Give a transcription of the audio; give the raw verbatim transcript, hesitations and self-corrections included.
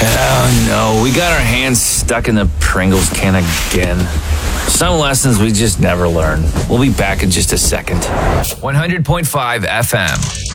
Oh no, we got our hands stuck in the Pringles can again. Some lessons we just never learn. We'll be back in just a second. one hundred point five F M.